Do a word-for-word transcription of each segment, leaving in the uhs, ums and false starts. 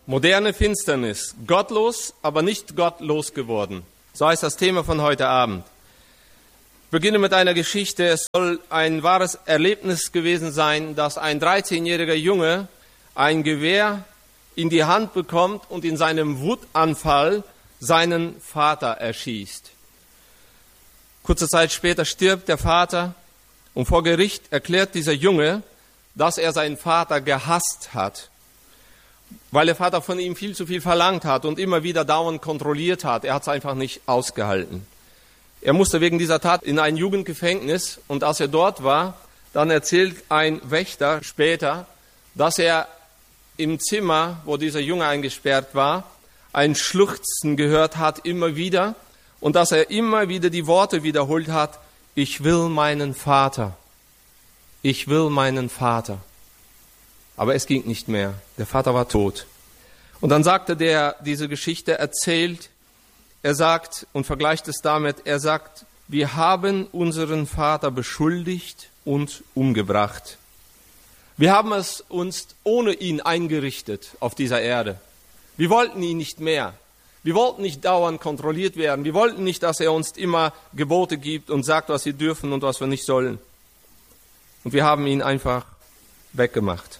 Moderne Finsternis, gottlos, aber nicht gottlos geworden. So heißt das Thema von heute Abend. Ich beginne mit einer Geschichte. Es soll ein wahres Erlebnis gewesen sein, dass ein dreizehnjähriger Junge ein Gewehr in die Hand bekommt und in seinem Wutanfall seinen Vater erschießt. Kurze Zeit später stirbt der Vater und vor Gericht erklärt dieser Junge, dass er seinen Vater gehasst hat, weil der Vater von ihm viel zu viel verlangt hat und immer wieder dauernd kontrolliert hat. Er hat es einfach nicht ausgehalten. Er musste wegen dieser Tat in ein Jugendgefängnis und als er dort war, dann erzählt ein Wächter später, dass er im Zimmer, wo dieser Junge eingesperrt war, ein Schluchzen gehört hat immer wieder und dass er immer wieder die Worte wiederholt hat: Ich will meinen Vater, ich will meinen Vater. Aber es ging nicht mehr. Der Vater war tot. Und dann sagte der, diese Geschichte erzählt, er sagt und vergleicht es damit, er sagt, wir haben unseren Vater beschuldigt und umgebracht. Wir haben es uns ohne ihn eingerichtet auf dieser Erde. Wir wollten ihn nicht mehr. Wir wollten nicht dauernd kontrolliert werden. Wir wollten nicht, dass er uns immer Gebote gibt und sagt, was wir dürfen und was wir nicht sollen. Und wir haben ihn einfach weggemacht.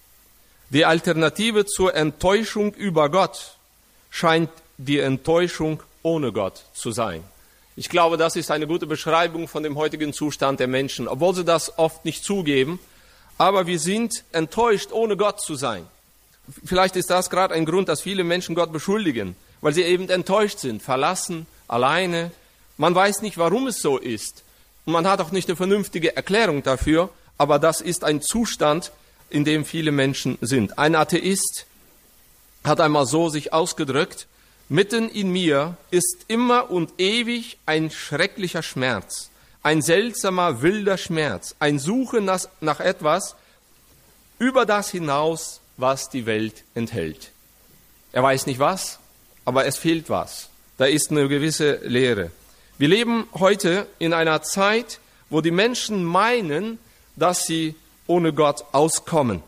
Die Alternative zur Enttäuschung über Gott scheint die Enttäuschung ohne Gott zu sein. Ich glaube, das ist eine gute Beschreibung von dem heutigen Zustand der Menschen, obwohl sie das oft nicht zugeben. Aber wir sind enttäuscht, ohne Gott zu sein. Vielleicht ist das gerade ein Grund, dass viele Menschen Gott beschuldigen, weil sie eben enttäuscht sind, verlassen, alleine. Man weiß nicht, warum es so ist. Und man hat auch nicht eine vernünftige Erklärung dafür, aber das ist ein Zustand, in dem viele Menschen sind. Ein Atheist hat einmal so sich ausgedrückt: Mitten in mir ist immer und ewig ein schrecklicher Schmerz, ein seltsamer, wilder Schmerz, ein Suchen nach, nach etwas über das hinaus, was die Welt enthält. Er weiß nicht was, aber es fehlt was. Da ist eine gewisse Leere. Wir leben heute in einer Zeit, wo die Menschen meinen, dass sie ohne Gott auskommen.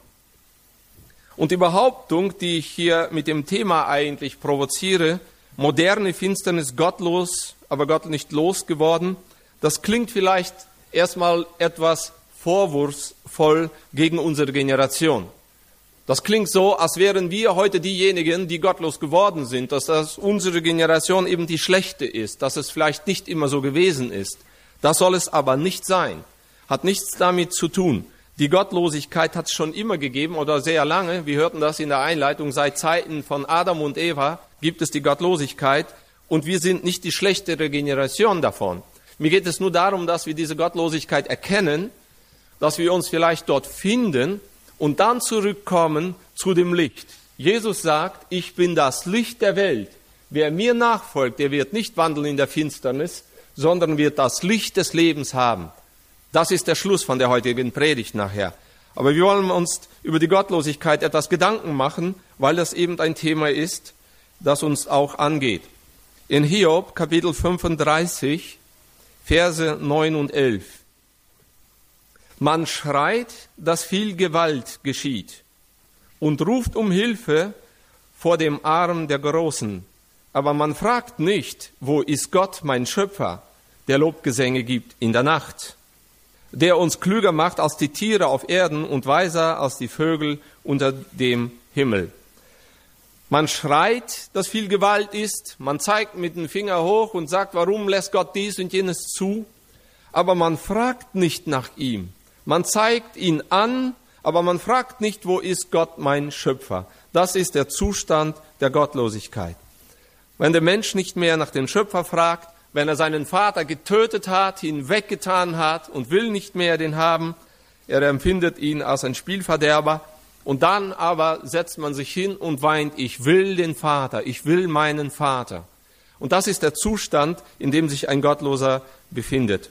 Und die Behauptung, die ich hier mit dem Thema eigentlich provoziere, moderne Finsternis, gottlos, aber Gott nicht losgeworden, das klingt vielleicht erstmal etwas vorwurfsvoll gegen unsere Generation. Das klingt so, als wären wir heute diejenigen, die gottlos geworden sind, dass das unsere Generation eben die schlechte ist, dass es vielleicht nicht immer so gewesen ist. Das soll es aber nicht sein. Hat nichts damit zu tun. Die Gottlosigkeit hat es schon immer gegeben oder sehr lange. Wir hörten das in der Einleitung. Seit Zeiten von Adam und Eva gibt es die Gottlosigkeit und wir sind nicht die schlechtere Generation davon. Mir geht es nur darum, dass wir diese Gottlosigkeit erkennen, dass wir uns vielleicht dort finden und dann zurückkommen zu dem Licht. Jesus sagt, ich bin das Licht der Welt. Wer mir nachfolgt, der wird nicht wandeln in der Finsternis, sondern wird das Licht des Lebens haben. Das ist der Schluss von der heutigen Predigt nachher. Aber wir wollen uns über die Gottlosigkeit etwas Gedanken machen, weil das eben ein Thema ist, das uns auch angeht. In Hiob, Kapitel fünfunddreißig, Verse neun und elf. Man schreit, dass viel Gewalt geschieht und ruft um Hilfe vor dem Arm der Großen. Aber man fragt nicht, wo ist Gott, mein Schöpfer, der Lobgesänge gibt in der Nacht, der uns klüger macht als die Tiere auf Erden und weiser als die Vögel unter dem Himmel. Man schreit, dass viel Gewalt ist, man zeigt mit dem Finger hoch und sagt, warum lässt Gott dies und jenes zu? Aber man fragt nicht nach ihm. Man zeigt ihn an, aber man fragt nicht, wo ist Gott, mein Schöpfer? Das ist der Zustand der Gottlosigkeit. Wenn der Mensch nicht mehr nach dem Schöpfer fragt, wenn er seinen Vater getötet hat, ihn weggetan hat und will nicht mehr den haben, er empfindet ihn als ein Spielverderber und dann aber setzt man sich hin und weint, ich will den Vater, ich will meinen Vater. Und das ist der Zustand, in dem sich ein Gottloser befindet.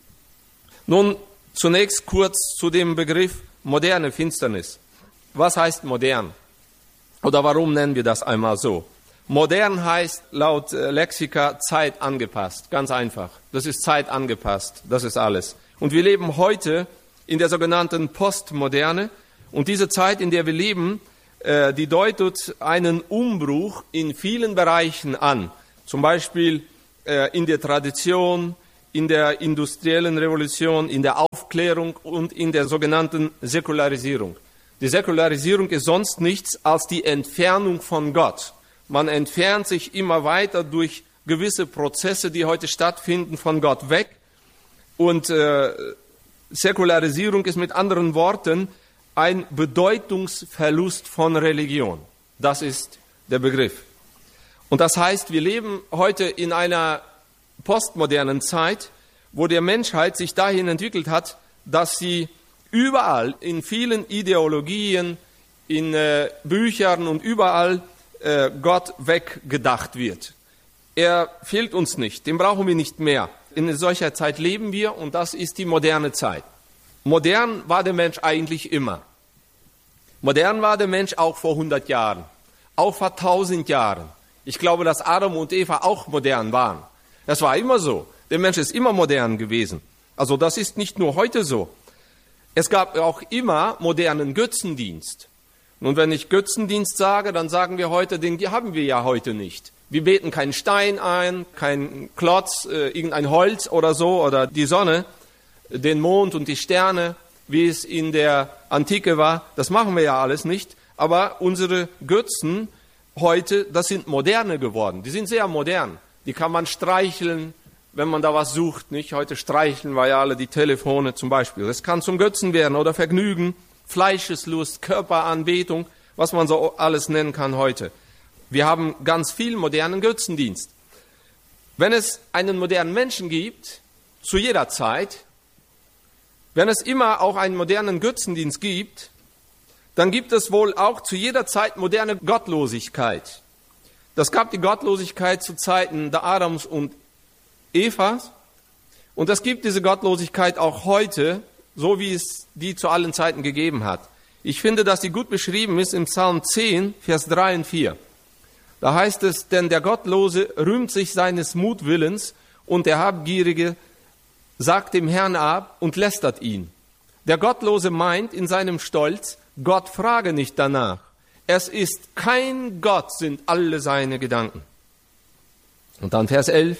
Nun zunächst kurz zu dem Begriff moderne Finsternis. Was heißt modern? Oder warum nennen wir das einmal so? Modern heißt laut Lexika Zeit angepasst, ganz einfach. Das ist Zeit angepasst, das ist alles. Und wir leben heute in der sogenannten Postmoderne. Und diese Zeit, in der wir leben, äh, die deutet einen Umbruch in vielen Bereichen an. Zum Beispiel äh, in der Tradition, in der industriellen Revolution, in der Aufklärung und in der sogenannten Säkularisierung. Die Säkularisierung ist sonst nichts als die Entfernung von Gott. Man entfernt sich immer weiter durch gewisse Prozesse, die heute stattfinden, von Gott weg. Und äh, Säkularisierung ist mit anderen Worten ein Bedeutungsverlust von Religion. Das ist der Begriff. Und das heißt, wir leben heute in einer postmodernen Zeit, wo der Menschheit sich dahin entwickelt hat, dass sie überall in vielen Ideologien, in äh, Büchern und überall äh, Gott weggedacht wird. Er fehlt uns nicht, den brauchen wir nicht mehr. In solcher Zeit leben wir und das ist die moderne Zeit. Modern war der Mensch eigentlich immer. Modern war der Mensch auch vor hundert Jahren, auch vor tausend Jahren. Ich glaube, dass Adam und Eva auch modern waren. Das war immer so. Der Mensch ist immer modern gewesen. Also das ist nicht nur heute so. Es gab auch immer modernen Götzendienst. Nun, wenn ich Götzendienst sage, dann sagen wir heute, den haben wir ja heute nicht. Wir beten keinen Stein ein, keinen Klotz, äh, irgendein Holz oder so, oder die Sonne, den Mond und die Sterne, wie es in der Antike war. Das machen wir ja alles nicht. Aber unsere Götzen heute, das sind moderne geworden. Die sind sehr modern. Die kann man streicheln, wenn man da was sucht, nicht? Heute streicheln wir ja alle die Telefone zum Beispiel. Das kann zum Götzen werden oder Vergnügen, Fleischeslust, Körperanbetung, was man so alles nennen kann heute. Wir haben ganz viel modernen Götzendienst. Wenn es einen modernen Menschen gibt, zu jeder Zeit, wenn es immer auch einen modernen Götzendienst gibt, dann gibt es wohl auch zu jeder Zeit moderne Gottlosigkeit. Das gab die Gottlosigkeit zu Zeiten der Adams und Evas. Und es gibt diese Gottlosigkeit auch heute, so wie es die zu allen Zeiten gegeben hat. Ich finde, dass die gut beschrieben ist im Psalm zehn, Vers drei und vier. Da heißt es, denn der Gottlose rühmt sich seines Mutwillens und der Habgierige sagt dem Herrn ab und lästert ihn. Der Gottlose meint in seinem Stolz, Gott frage nicht danach. Es ist kein Gott, sind alle seine Gedanken. Und dann Vers elf.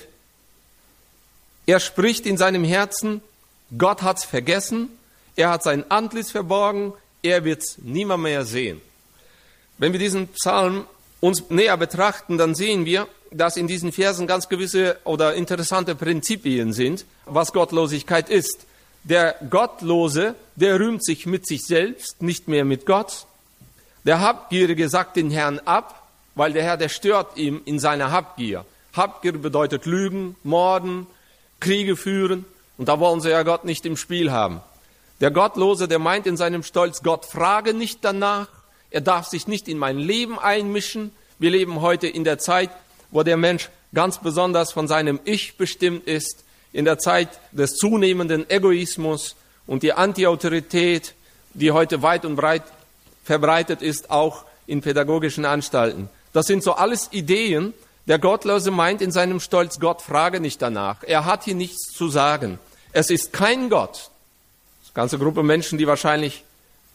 Er spricht in seinem Herzen, Gott hat's vergessen, er hat sein Antlitz verborgen, er wird's niemand mehr sehen. Wenn wir diesen Psalm uns näher betrachten, dann sehen wir, dass in diesen Versen ganz gewisse oder interessante Prinzipien sind, was Gottlosigkeit ist. Der Gottlose, der rühmt sich mit sich selbst, nicht mehr mit Gott. Der Habgierige sagt den Herrn ab, weil der Herr, der stört ihm in seiner Habgier. Habgier bedeutet Lügen, Morden, Kriege führen. Und da wollen sie ja Gott nicht im Spiel haben. Der Gottlose, der meint in seinem Stolz, Gott frage nicht danach. Er darf sich nicht in mein Leben einmischen. Wir leben heute in der Zeit, wo der Mensch ganz besonders von seinem Ich bestimmt ist. In der Zeit des zunehmenden Egoismus und die Anti-Autorität, die heute weit und breit verbreitet ist, auch in pädagogischen Anstalten. Das sind so alles Ideen. Der Gottlose meint in seinem Stolz, Gott frage nicht danach. Er hat hier nichts zu sagen. Es ist kein Gott. Eine ganze Gruppe Menschen, die wahrscheinlich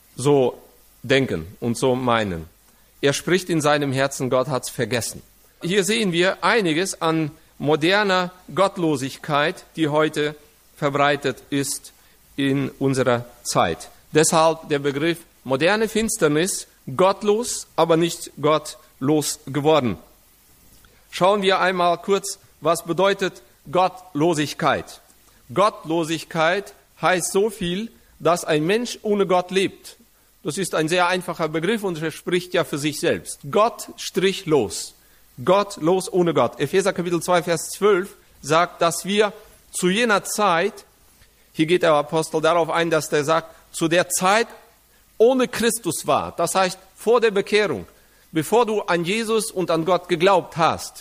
so denken und so meinen. Er spricht in seinem Herzen, Gott hat's vergessen. Hier sehen wir einiges an moderner Gottlosigkeit, die heute verbreitet ist in unserer Zeit. Deshalb der Begriff moderne Finsternis, gottlos, aber nicht gottlos geworden. Schauen wir einmal kurz, was bedeutet Gottlosigkeit. Gottlosigkeit heißt so viel, dass ein Mensch ohne Gott lebt. Das ist ein sehr einfacher Begriff und er spricht ja für sich selbst. Gott strich los. Gott los ohne Gott. Epheser Kapitel zwei, Vers zwölf sagt, dass wir zu jener Zeit, hier geht der Apostel darauf ein, dass der sagt, zu der Zeit ohne Christus war. Das heißt, vor der Bekehrung, bevor du an Jesus und an Gott geglaubt hast,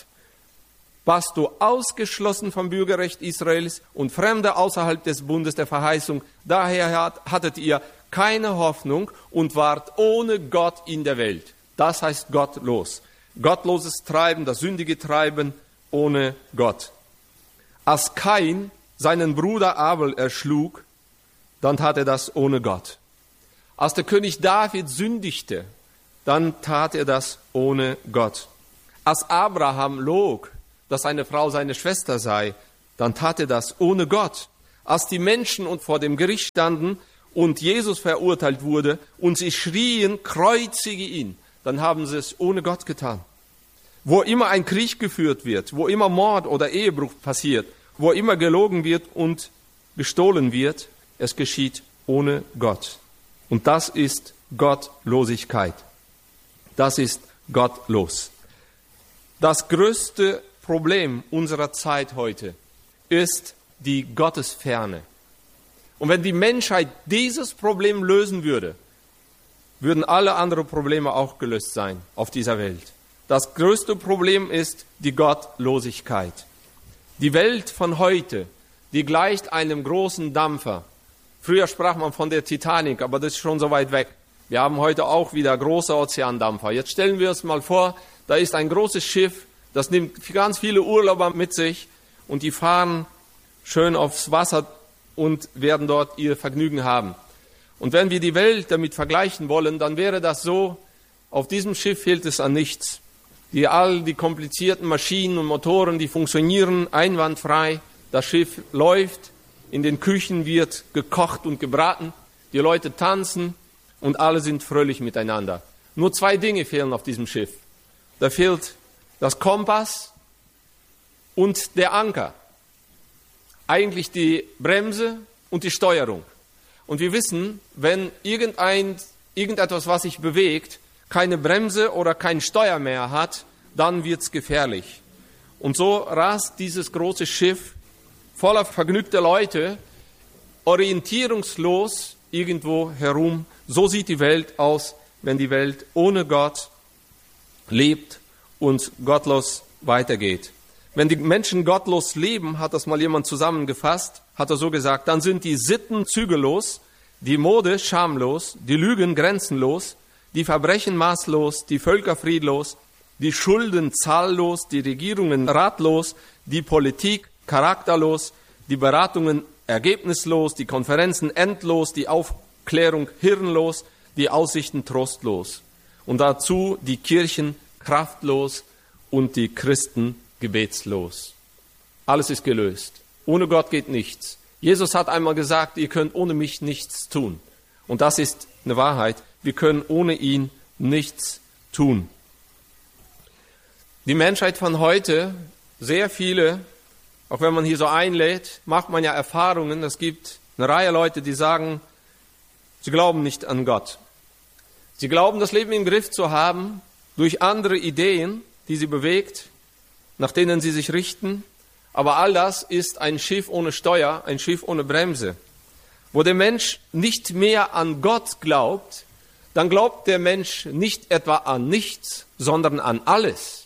warst du ausgeschlossen vom Bürgerrecht Israels und Fremde außerhalb des Bundes der Verheißung. Daher hattet ihr keine Hoffnung und wart ohne Gott in der Welt. Das heißt gottlos. Gottloses Treiben, das sündige Treiben ohne Gott. Als Kain seinen Bruder Abel erschlug, dann tat er das ohne Gott. Als der König David sündigte, dann tat er das ohne Gott. Als Abraham log, dass seine Frau seine Schwester sei, dann tat er das ohne Gott. Als die Menschen vor dem Gericht standen und Jesus verurteilt wurde und sie schrien, kreuzige ihn, dann haben sie es ohne Gott getan. Wo immer ein Krieg geführt wird, wo immer Mord oder Ehebruch passiert, wo immer gelogen wird und gestohlen wird, es geschieht ohne Gott. Und das ist Gottlosigkeit. Das ist gottlos. Das größte Problem unserer Zeit heute ist die Gottesferne. Und wenn die Menschheit dieses Problem lösen würde, würden alle anderen Probleme auch gelöst sein auf dieser Welt. Das größte Problem ist die Gottlosigkeit. Die Welt von heute, die gleicht einem großen Dampfer. Früher sprach man von der Titanic, aber das ist schon so weit weg. Wir haben heute auch wieder große Ozeandampfer. Jetzt stellen wir uns mal vor, da ist ein großes Schiff, das nimmt ganz viele Urlauber mit sich und die fahren schön aufs Wasser und werden dort ihr Vergnügen haben. Und wenn wir die Welt damit vergleichen wollen, dann wäre das so, auf diesem Schiff fehlt es an nichts. Die, all die komplizierten Maschinen und Motoren, die funktionieren einwandfrei. Das Schiff läuft, in den Küchen wird gekocht und gebraten, die Leute tanzen und alle sind fröhlich miteinander. Nur zwei Dinge fehlen auf diesem Schiff. Da fehlt das Kompass und der Anker. Eigentlich die Bremse und die Steuerung. Und wir wissen, wenn irgendein, irgendetwas, was sich bewegt, keine Bremse oder kein Steuer mehr hat, dann wird's gefährlich. Und so rast dieses große Schiff voller vergnügter Leute orientierungslos irgendwo herum. So sieht die Welt aus, wenn die Welt ohne Gott lebt und gottlos weitergeht. Wenn die Menschen gottlos leben, hat das mal jemand zusammengefasst, hat er so gesagt, dann sind die Sitten zügellos, die Mode schamlos, die Lügen grenzenlos, die Verbrechen maßlos, die Völker friedlos, die Schulden zahllos, die Regierungen ratlos, die Politik charakterlos, die Beratungen ergebnislos, die Konferenzen endlos, die Aufklärung hirnlos, die Aussichten trostlos. Und dazu die Kirchen kraftlos und die Christen gebetslos. Alles ist gelöst. Ohne Gott geht nichts. Jesus hat einmal gesagt, ihr könnt ohne mich nichts tun. Und das ist eine Wahrheit. Wir können ohne ihn nichts tun. Die Menschheit von heute, sehr viele, auch wenn man hier so einlädt, macht man ja Erfahrungen. Es gibt eine Reihe Leute, die sagen, sie glauben nicht an Gott. Sie glauben, das Leben im Griff zu haben durch andere Ideen, die sie bewegt, nach denen sie sich richten. Aber all das ist ein Schiff ohne Steuer, ein Schiff ohne Bremse. Wo der Mensch nicht mehr an Gott glaubt, dann glaubt der Mensch nicht etwa an nichts, sondern an alles.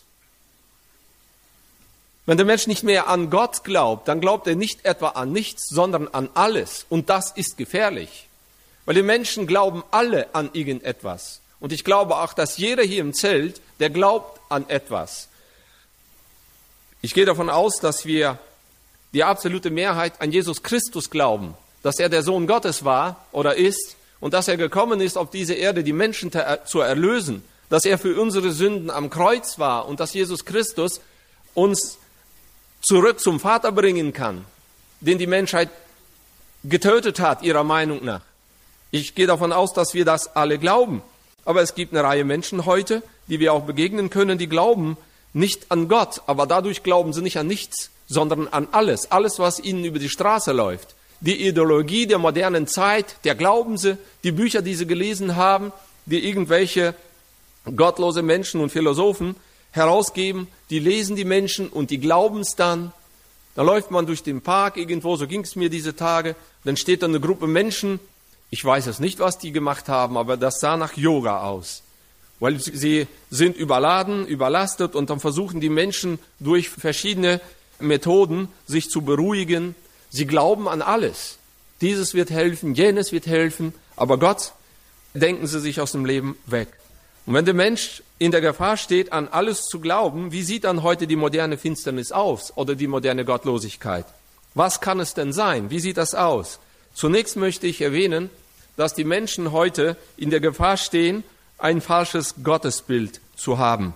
Wenn der Mensch nicht mehr an Gott glaubt, dann glaubt er nicht etwa an nichts, sondern an alles. Und das ist gefährlich. Weil die Menschen glauben alle an irgendetwas. Und ich glaube auch, dass jeder hier im Zelt, der glaubt an etwas. Ich gehe davon aus, dass wir die absolute Mehrheit an Jesus Christus glauben, dass er der Sohn Gottes war oder ist und dass er gekommen ist auf diese Erde, die Menschen zu erlösen, dass er für unsere Sünden am Kreuz war und dass Jesus Christus uns zurück zum Vater bringen kann, den die Menschheit getötet hat, ihrer Meinung nach. Ich gehe davon aus, dass wir das alle glauben. Aber es gibt eine Reihe Menschen heute, die wir auch begegnen können, die glauben nicht an Gott, aber dadurch glauben sie nicht an nichts, sondern an alles. Alles, was ihnen über die Straße läuft. Die Ideologie der modernen Zeit, der glauben sie, die Bücher, die sie gelesen haben, die irgendwelche gottlose Menschen und Philosophen herausgeben, die lesen die Menschen und die glauben es dann. Da läuft man durch den Park irgendwo, so ging es mir diese Tage, dann steht da eine Gruppe Menschen, ich weiß es nicht, was die gemacht haben, aber das sah nach Yoga aus. Weil sie sind überladen, überlastet und dann versuchen die Menschen durch verschiedene Methoden sich zu beruhigen. Sie glauben an alles. Dieses wird helfen, jenes wird helfen, aber Gott denken sie sich aus dem Leben weg. Und wenn der Mensch in der Gefahr steht, an alles zu glauben, wie sieht dann heute die moderne Finsternis aus oder die moderne Gottlosigkeit? Was kann es denn sein? Wie sieht das aus? Zunächst möchte ich erwähnen, dass die Menschen heute in der Gefahr stehen, ein falsches Gottesbild zu haben.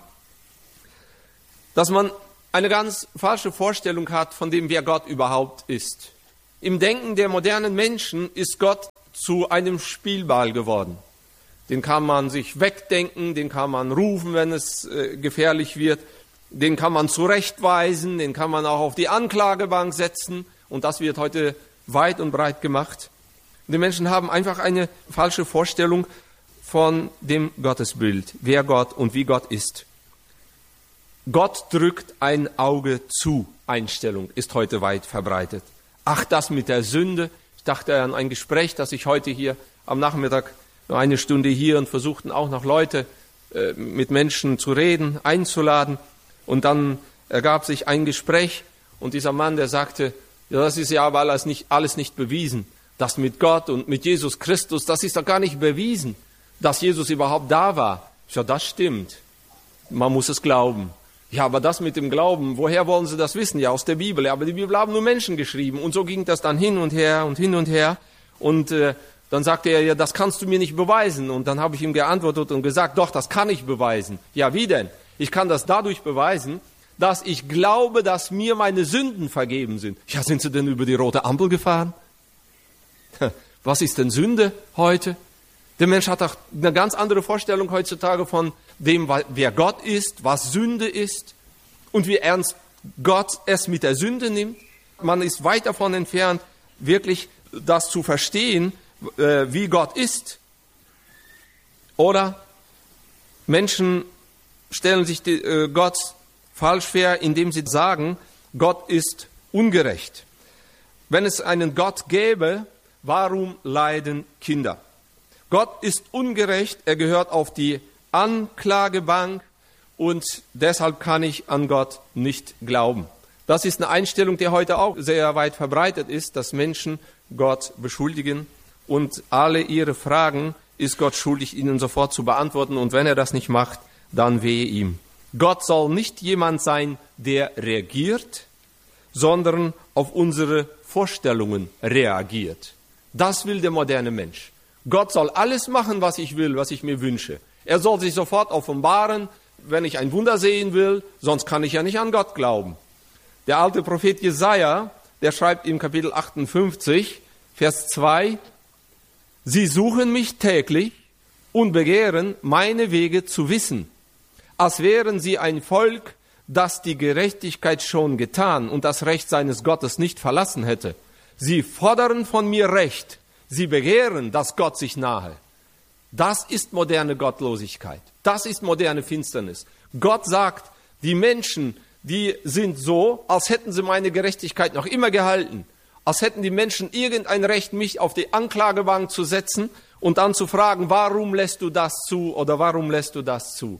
Dass man eine ganz falsche Vorstellung hat von dem, wer Gott überhaupt ist. Im Denken der modernen Menschen ist Gott zu einem Spielball geworden. Den kann man sich wegdenken, den kann man rufen, wenn es äh, gefährlich wird. Den kann man zurechtweisen, den kann man auch auf die Anklagebank setzen. Und das wird heute weit und breit gemacht. Die Menschen haben einfach eine falsche Vorstellung von dem Gottesbild, wer Gott und wie Gott ist. Gott drückt ein Auge zu, Einstellung ist heute weit verbreitet. Ach, das mit der Sünde. Ich dachte an ein Gespräch, das ich heute hier am Nachmittag, nur eine Stunde hier, und versuchten auch noch Leute äh, mit Menschen zu reden, einzuladen. Und dann ergab sich ein Gespräch und dieser Mann, der sagte, ja, das ist ja aber alles nicht, alles nicht bewiesen. Das mit Gott und mit Jesus Christus, das ist doch gar nicht bewiesen, dass Jesus überhaupt da war. Ich sage, das stimmt. Man muss es glauben. Ja, aber das mit dem Glauben, woher wollen Sie das wissen? Ja, aus der Bibel. Ja, aber die Bibel haben nur Menschen geschrieben. Und so ging das dann hin und her und hin und her. Und äh, dann sagte er, ja, das kannst du mir nicht beweisen. Und dann habe ich ihm geantwortet und gesagt, doch, das kann ich beweisen. Ja, wie denn? Ich kann das dadurch beweisen, dass ich glaube, dass mir meine Sünden vergeben sind. Ja, sind Sie denn über die rote Ampel gefahren? Was ist denn Sünde heute? Der Mensch hat auch eine ganz andere Vorstellung heutzutage von dem, wer Gott ist, was Sünde ist und wie ernst Gott es mit der Sünde nimmt. Man ist weit davon entfernt, wirklich das zu verstehen, wie Gott ist. Oder Menschen stellen sich Gott falsch vor, indem sie sagen, Gott ist ungerecht. Wenn es einen Gott gäbe, warum leiden Kinder? Gott ist ungerecht, er gehört auf die Anklagebank und deshalb kann ich an Gott nicht glauben. Das ist eine Einstellung, die heute auch sehr weit verbreitet ist, dass Menschen Gott beschuldigen und alle ihre Fragen ist Gott schuldig, ihnen sofort zu beantworten, und wenn er das nicht macht, dann wehe ihm. Gott soll nicht jemand sein, der reagiert, sondern auf unsere Vorstellungen reagiert. Das will der moderne Mensch. Gott soll alles machen, was ich will, was ich mir wünsche. Er soll sich sofort offenbaren, wenn ich ein Wunder sehen will, sonst kann ich ja nicht an Gott glauben. Der alte Prophet Jesaja, der schreibt im Kapitel achtundfünfzig, Vers zwei, Sie suchen mich täglich und begehren, meine Wege zu wissen, als wären sie ein Volk, das die Gerechtigkeit schon getan und das Recht seines Gottes nicht verlassen hätte. Sie fordern von mir Recht, sie begehren, dass Gott sich nahe. Das ist moderne Gottlosigkeit, das ist moderne Finsternis. Gott sagt, die Menschen, die sind so, als hätten sie meine Gerechtigkeit noch immer gehalten, als hätten die Menschen irgendein Recht, mich auf die Anklagebank zu setzen und dann zu fragen, warum lässt du das zu oder warum lässt du das zu?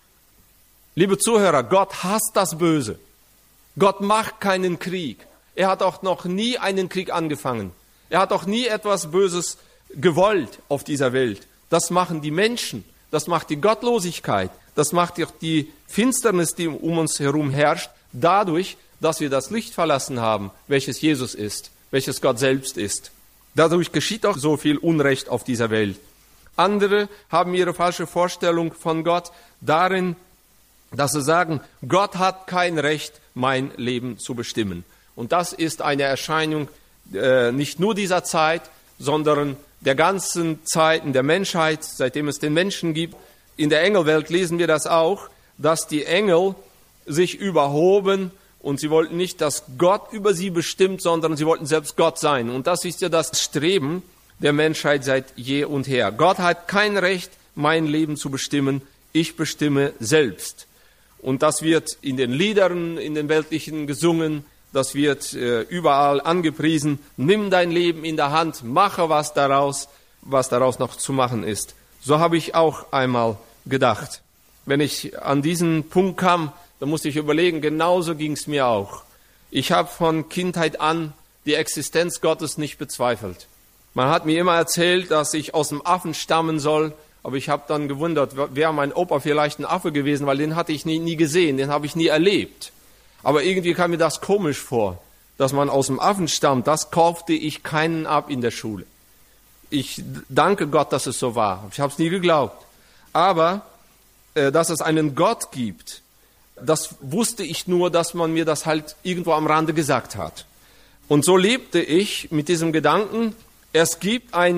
Liebe Zuhörer, Gott hasst das Böse. Gott macht keinen Krieg. Er hat auch noch nie einen Krieg angefangen. Er hat auch nie etwas Böses gewollt auf dieser Welt. Das machen die Menschen. Das macht die Gottlosigkeit. Das macht die Finsternis, die um uns herum herrscht, dadurch, dass wir das Licht verlassen haben, welches Jesus ist, welches Gott selbst ist. Dadurch geschieht auch so viel Unrecht auf dieser Welt. Andere haben ihre falsche Vorstellung von Gott darin, dass sie sagen, Gott hat kein Recht, mein Leben zu bestimmen. Und das ist eine Erscheinung äh, nicht nur dieser Zeit, sondern der ganzen Zeiten der Menschheit, seitdem es den Menschen gibt. In der Engelwelt lesen wir das auch, dass die Engel sich überhoben und sie wollten nicht, dass Gott über sie bestimmt, sondern sie wollten selbst Gott sein. Und das ist ja das Streben der Menschheit seit je und her. Gott hat kein Recht, mein Leben zu bestimmen, ich bestimme selbst. Und das wird in den Liedern, in den weltlichen gesungen, das wird äh, überall angepriesen. Nimm dein Leben in der Hand, mache was daraus, was daraus noch zu machen ist. So habe ich auch einmal gedacht. Wenn ich an diesen Punkt kam, dann musste ich überlegen, genauso ging es mir auch. Ich habe von Kindheit an die Existenz Gottes nicht bezweifelt. Man hat mir immer erzählt, dass ich aus dem Affen stammen soll, aber ich habe dann gewundert, wäre mein Opa vielleicht ein Affe gewesen, weil den hatte ich nie, nie gesehen, den habe ich nie erlebt. Aber irgendwie kam mir das komisch vor, dass man aus dem Affen stammt. Das kaufte ich keinen ab in der Schule. Ich danke Gott, dass es so war. Ich habe es nie geglaubt. Aber äh, dass es einen Gott gibt, das wusste ich nur, dass man mir das halt irgendwo am Rande gesagt hat. Und so lebte ich mit diesem Gedanken, es gibt einen